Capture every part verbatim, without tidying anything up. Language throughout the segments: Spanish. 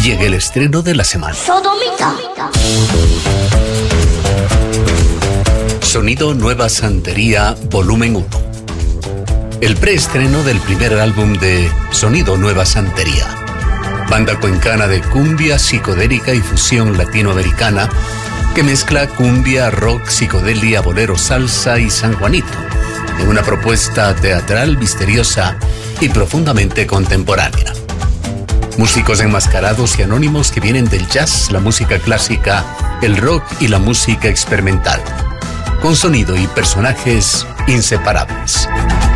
llega el estreno de la semana. Sodomita. Sonido Nueva Santería, volumen uno. El preestreno del primer álbum de Sonido Nueva Santería. Banda cuencana de cumbia, psicodélica y fusión latinoamericana que mezcla cumbia, rock, psicodelia, bolero, salsa y San Juanito en una propuesta teatral misteriosa y profundamente contemporánea. Músicos enmascarados y anónimos que vienen del jazz, la música clásica, el rock y la música experimental, con sonido y personajes inseparables.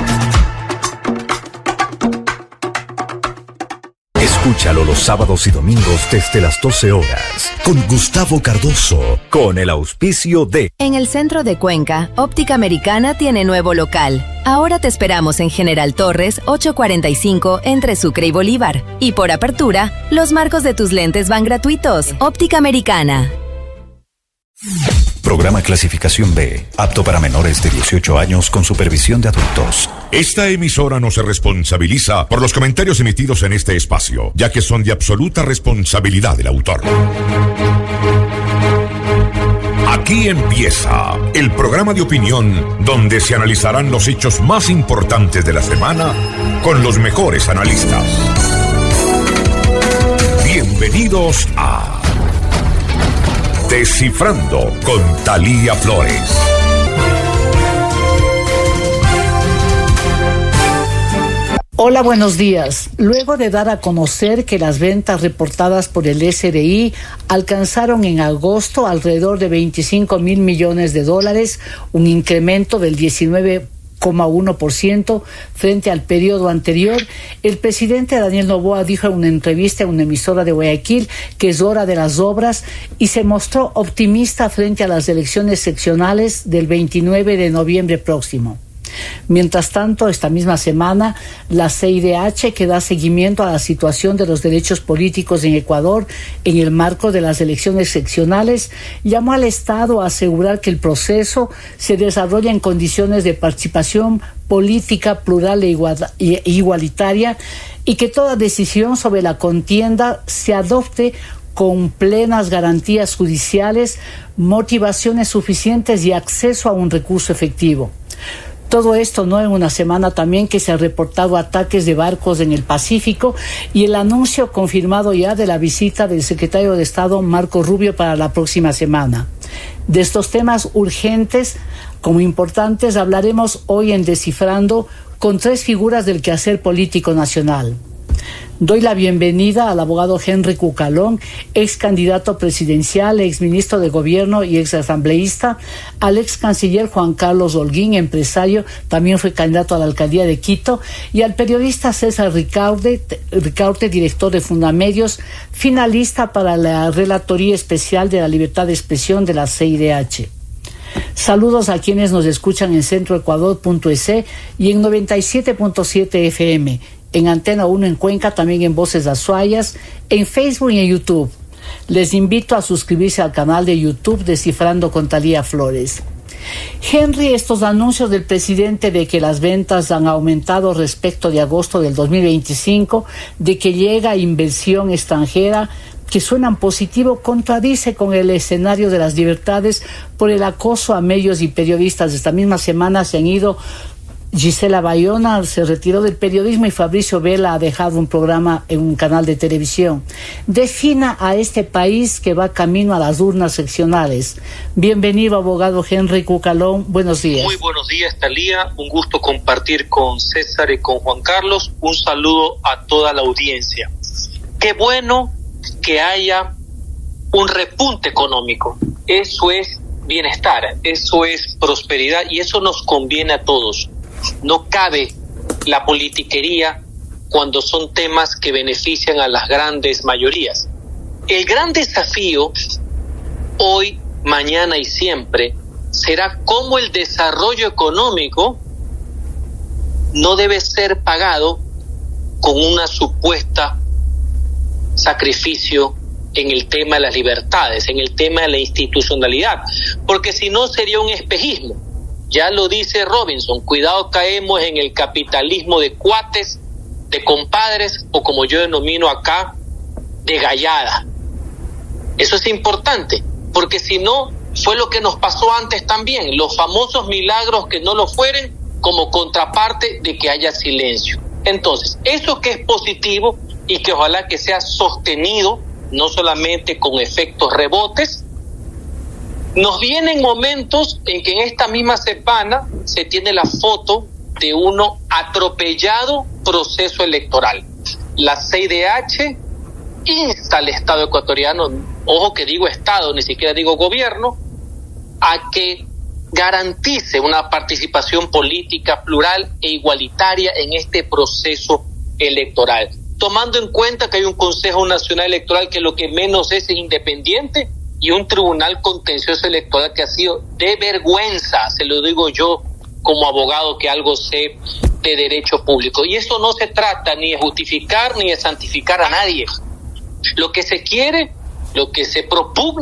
Escúchalo los sábados y domingos desde las doce horas con Gustavo Cardoso, con el auspicio de... En el centro de Cuenca, Óptica Americana tiene nuevo local. Ahora te esperamos en General Torres ochocientos cuarenta y cinco entre Sucre y Bolívar. Y por apertura, los marcos de tus lentes van gratuitos. Óptica Americana. Programa clasificación B, apto para menores de dieciocho años con supervisión de adultos. Esta emisora no se responsabiliza por los comentarios emitidos en este espacio, ya que son de absoluta responsabilidad del autor. Aquí empieza el programa de opinión donde se analizarán los hechos más importantes de la semana con los mejores analistas. Bienvenidos a Descifrando con Thalía Flores. Hola, buenos días. Luego de dar a conocer que las ventas reportadas por el S R I alcanzaron en agosto alrededor de veinticinco mil millones de dólares, un incremento del diecinueve coma uno por ciento frente al periodo anterior, el presidente Daniel Noboa dijo en una entrevista a una emisora de Guayaquil que es hora de las obras y se mostró optimista frente a las elecciones seccionales del veintinueve de noviembre próximo. Mientras tanto, esta misma semana, la C I D H, que da seguimiento a la situación de los derechos políticos en Ecuador en el marco de las elecciones seccionales, llamó al Estado a asegurar que el proceso se desarrolla en condiciones de participación política plural e igualitaria y que toda decisión sobre la contienda se adopte con plenas garantías judiciales, motivaciones suficientes y acceso a un recurso efectivo. Todo esto no en una semana también que se han reportado ataques de barcos en el Pacífico y el anuncio confirmado ya de la visita del secretario de Estado Marco Rubio para la próxima semana. De estos temas urgentes como importantes hablaremos hoy en Descifrando con tres figuras del quehacer político nacional. Doy la bienvenida al abogado Henry Cucalón, ex candidato presidencial, ex ministro de gobierno y ex asambleísta, al ex canciller Juan Carlos Holguín, empresario, también fue candidato a la alcaldía de Quito, y al periodista César Ricaurte, Ricaurte, director de Fundamedios, finalista para la Relatoría Especial de la Libertad de Expresión de la C I D H. Saludos a quienes nos escuchan en centro ecuador punto es y en noventa y siete punto siete F M. En Antena uno en Cuenca, también en Voces Azuayas, en Facebook y en YouTube. Les invito a suscribirse al canal de YouTube Descifrando con Thalía Flores. Henry, estos anuncios del presidente de que las ventas han aumentado respecto de agosto del dos mil veinticinco, de que llega inversión extranjera, que suenan positivo, contradice con el escenario de las libertades por el acoso a medios y periodistas. Esta misma semana se han ido. Gisela Bayona se retiró del periodismo y Fabricio Vela ha dejado un programa en un canal de televisión. Defina a este país que va camino a las urnas seccionales. Bienvenido, abogado Henry Cucalón. Buenos días. Muy buenos días, Thalía. Un gusto compartir con César y con Juan Carlos. Un saludo a toda la audiencia. Qué bueno que haya un repunte económico. Eso es bienestar, eso es prosperidad y eso nos conviene a todos. No cabe la politiquería cuando son temas que benefician a las grandes mayorías. El gran desafío hoy, mañana y siempre será cómo el desarrollo económico no debe ser pagado con una supuesta sacrificio en el tema de las libertades, en el tema de la institucionalidad, porque si no sería un espejismo. Ya lo dice Robinson, cuidado caemos en el capitalismo de cuates, de compadres, o como yo denomino acá, de gallada. Eso es importante, porque si no, fue lo que nos pasó antes también, los famosos milagros que no lo fueren como contraparte de que haya silencio. Entonces, eso que es positivo y que ojalá que sea sostenido, no solamente con efectos rebotes. Nos vienen momentos en que en esta misma semana se tiene la foto de uno atropellado proceso electoral. La C I D H insta al Estado ecuatoriano, ojo que digo Estado, ni siquiera digo gobierno, a que garantice una participación política plural e igualitaria en este proceso electoral, tomando en cuenta que hay un Consejo Nacional Electoral que lo que menos es es independiente y un Tribunal Contencioso Electoral que ha sido de vergüenza, se lo digo yo como abogado que algo sé de derecho público. Y eso no se trata ni de justificar ni de santificar a nadie. Lo que se quiere, lo que se propugna